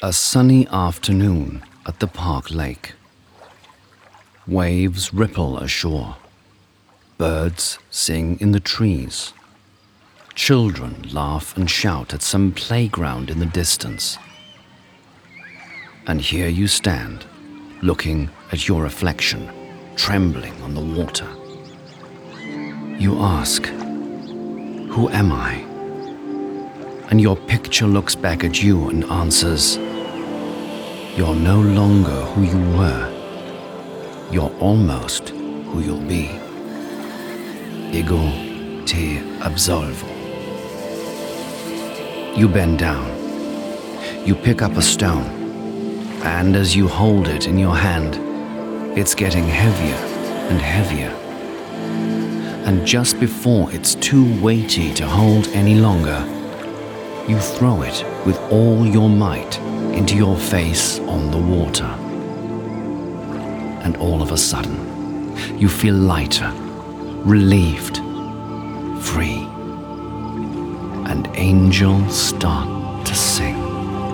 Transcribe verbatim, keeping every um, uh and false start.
A sunny afternoon at the park lake. Waves ripple ashore. Birds sing in the trees. Children laugh and shout at some playground in the distance. And here you stand, looking at your reflection, trembling on the water. You ask, "Who am I?" And your picture looks back at you and answers, "You're no longer who you were. You're almost who you'll be. Ego te absolvo." You bend down. You pick up a stone, and as you hold it in your hand, it's getting heavier and heavier. And just before it's too weighty to hold any longer, you throw it with all your might into your face on the water. And all of a sudden, you feel lighter, relieved, free. And angels start to sing.